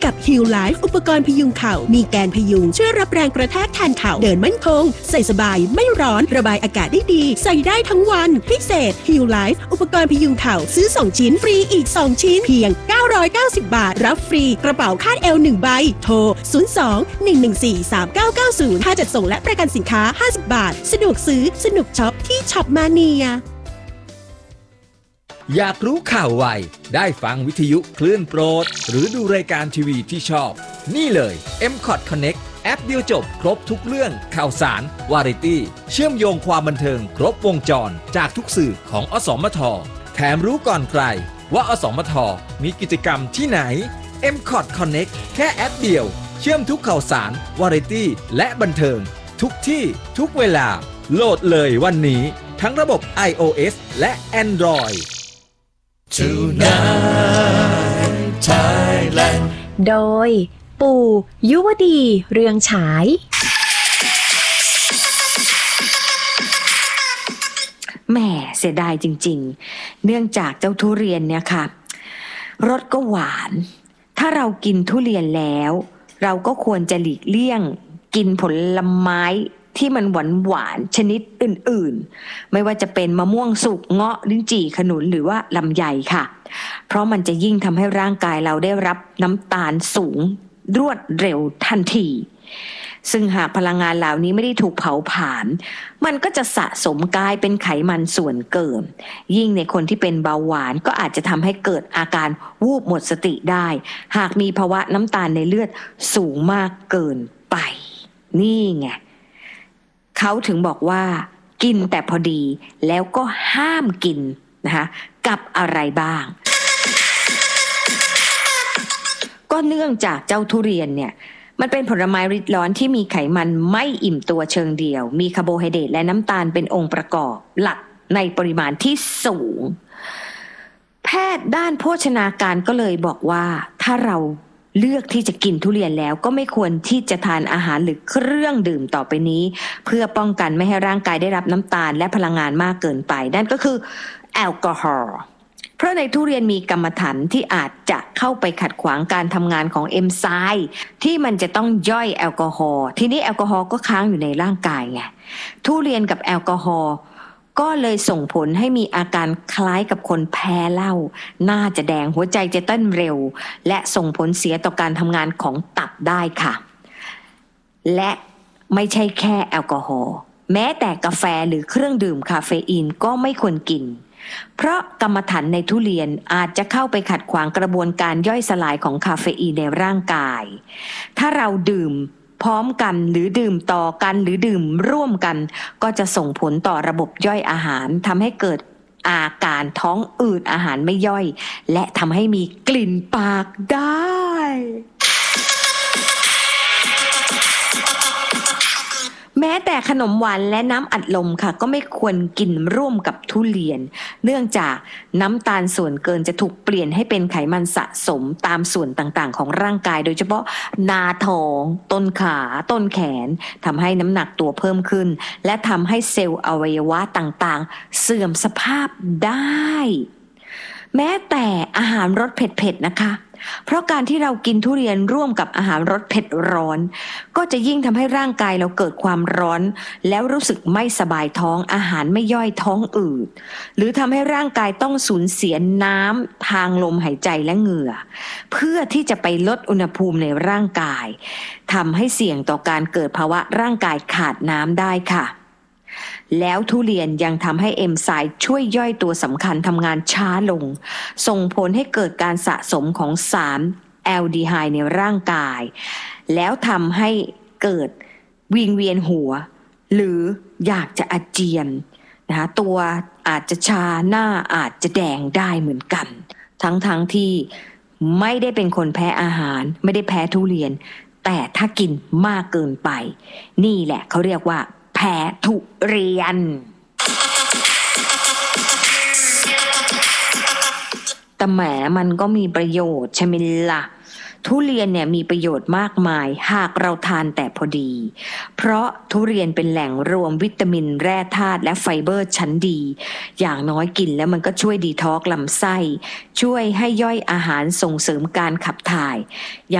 กับ Heal Life อุปกรณ์พยุงเข่ามีแกนพยุงช่วยรับแรงกระแทกแทนเข่าเดินมั่นคงใส่สบายไม่ร้อนระบายอากาศได้ดีใส่ได้ทั้งวันพิเศษ Heal Life อุปกรณ์พยุงเข่าซื้อ2ชิ้นฟรีอีก2ชิ้นเพียง990 บาทรับฟรีกระเป๋าคาดเอว1ใบโทร02-114-3990ค่าจัดส่งและประกันสินค้า50 บาทสะดวกซื้อสนุกช็อปที่ช็อปมาเนียอยากรู้ข่าวไวได้ฟังวิทยุคลื่นโปรดหรือดูรายการทีวีที่ชอบนี่เลย M-Cot Connect แอปเดียวจบครบทุกเรื่องข่าวสารวาไรตี้เชื่อมโยงความบันเทิงครบวงจรจากทุกสื่อของอสมทแถมรู้ก่อนใครว่าอสมทมีกิจกรรมที่ไหน M-Cot Connect แค่แอปเดียวเชื่อมทุกข่าวสารวาไรตี้และบันเทิงทุกที่ทุกเวลาโหลดเลยวันนี้ทั้งระบบ iOS และ Android Tonight Thailand โดยปู่ยุวดีเรืองฉายแหม่เสียดายจริงๆเนื่องจากเจ้าทุเรียนเนี่ยค่ะรสก็หวานถ้าเรากินทุเรียนแล้วเราก็ควรจะหลีกเลี่ยงกินผลไม้ที่มันหวานชนิดอื่นๆไม่ว่าจะเป็นมะม่วงสุกเงาะลิ้นจี่ขนุนหรือว่าลำไยค่ะเพราะมันจะยิ่งทำให้ร่างกายเราได้รับน้ำตาลสูงรวดเร็วทันทีซึ่งหากพลังงานเหล่านี้ไม่ได้ถูกเผาผลาญมันก็จะสะสมกลายเป็นไขมันส่วนเกินยิ่งในคนที่เป็นเบาหวานก็อาจจะทำให้เกิดอาการวูบหมดสติได้หากมีภาวะน้ำตาลในเลือดสูงมากเกินไปนี่ไงเขาถึงบอกว่ากินแต่พอดีแล้วก็ห้ามกินนะคะกับอะไรบ้างก็เนื่องจากเจ้าทุเรียนเนี่ยมันเป็นผลไม้ริดร้อนที่มีไขมันไม่อิ่มตัวเชิงเดียวมีคาร์โบไฮเดรตและน้ำตาลเป็นองค์ประกอบหลักในปริมาณที่สูงแพทย์ด้านโภชนาการก็เลยบอกว่าถ้าเราเลือกที่จะกินทุเรียนแล้วก็ไม่ควรที่จะทานอาหารหรือเครื่องดื่มต่อไปนี้เพื่อป้องกันไม่ให้ร่างกายได้รับน้ำตาลและพลังงานมากเกินไปนั่นก็คือแอลกอฮอล์เพราะในทุเรียนมีกรรมฐานที่อาจจะเข้าไปขัดขวางการทำงานของเอนไซม์ที่มันจะต้องย่อยแอลกอฮอล์ทีนี้แอลกอฮอล์ก็ค้างอยู่ในร่างกายไงทุเรียนกับแอลกอฮอล์ก็เลยส่งผลให้มีอาการคล้ายกับคนแพ้เหล้าหน้าจะแดงหัวใจจะเต้นเร็วและส่งผลเสียต่อการทำงานของตับได้ค่ะและไม่ใช่แค่แอลกอฮอล์แม้แต่กาแฟหรือเครื่องดื่มคาเฟอีนก็ไม่ควรกินเพราะกรรมฐานในทุเรียนอาจจะเข้าไปขัดขวางกระบวนการย่อยสลายของคาเฟอีนในร่างกายถ้าเราดื่มพร้อมกันหรือดื่มต่อกันหรือดื่มร่วมกันก็จะส่งผลต่อระบบย่อยอาหารทำให้เกิดอาการท้องอืดอาหารไม่ย่อยและทำให้มีกลิ่นปากได้แม้แต่ขนมหวานและน้ำอัดลมค่ะก็ไม่ควรกินร่วมกับทุเรียนเนื่องจากน้ำตาลส่วนเกินจะถูกเปลี่ยนให้เป็นไขมันสะสมตามส่วนต่างๆของร่างกายโดยเฉพาะหน้าท้องต้นขาต้นแขนทำให้น้ำหนักตัวเพิ่มขึ้นและทำให้เซลล์อวัยวะต่างๆเสื่อมสภาพได้แม้แต่อาหารรสเผ็ดๆนะคะเพราะการที่เรากินทุเรียนร่วมกับอาหารรสเผ็ดร้อนก็จะยิ่งทำให้ร่างกายเราเกิดความร้อนแล้วรู้สึกไม่สบายท้องอาหารไม่ย่อยท้องอืดหรือทำให้ร่างกายต้องสูญเสียน้ำทางลมหายใจและเหงื่อเพื่อที่จะไปลดอุณหภูมิในร่างกายทำให้เสี่ยงต่อการเกิดภาวะร่างกายขาดน้ำได้ค่ะแล้วทุเรียนยังทำให้เอนไซม์ช่วยย่อยตัวสำคัญทำงานช้าลงส่งผลให้เกิดการสะสมของสารแอลดีไฮด์ในร่างกายแล้วทำให้เกิดวิงเวียนหัวหรืออยากจะอาเจียนนะคะตัวอาจจะชาหน้าอาจจะแดงได้เหมือนกันทั้งที่ไม่ได้เป็นคนแพ้อาหารไม่ได้แพ้ทุเรียนแต่ถ้ากินมากเกินไปนี่แหละเขาเรียกว่าแพ้ทุเรียนแต่แหมมันก็มีประโยชน์ใช่ไหมล่ะทุเรียนเนี่ยมีประโยชน์มากมายหากเราทานแต่พอดีเพราะทุเรียนเป็นแหล่งรวมวิตามินแร่ธาตุและไฟเบอร์ชั้นดีอย่างน้อยกินแล้วมันก็ช่วยดีท็อกซ์ลำไส้ช่วยให้ย่อยอาหารส่งเสริมการขับถ่าย